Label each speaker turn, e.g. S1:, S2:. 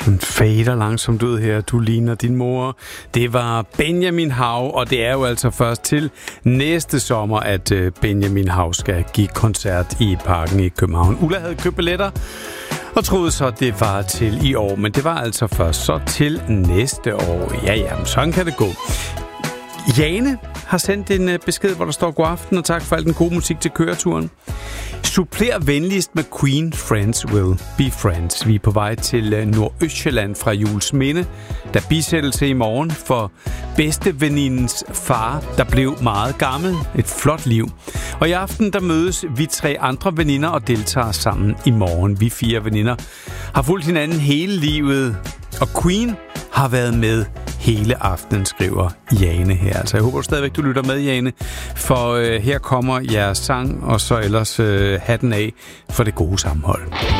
S1: Den fader langsomt ud her. Du ligner din mor. Det var Benjamin Hav, og det er jo altså først til næste sommer, at Benjamin Hav skal give koncert i Parken i København. Ulla havde købt billetter og troede så, det var til i år, men det var altså først så til næste år. Ja, men sådan kan det gå. Jane har sendt en besked, hvor der står god aften, og tak for al den gode musik til køreturen. Suppler venligst med Queen, Friends Will Be Friends. Vi er på vej til Nordøstjylland fra Juelsminde, der bisættelse i morgen for bedstevenindens far, der blev meget gammel. Et flot liv. Og i aften, der mødes vi 3 andre veninder og deltager sammen i morgen. Vi 4 veninder har fulgt hinanden hele livet, og Queen har været med hele aftenen, skriver Jane her. Altså, jeg håber stadigvæk, du lytter med, Jane, for her kommer jeres sang, og så ellers hatten af for det gode sammenhold.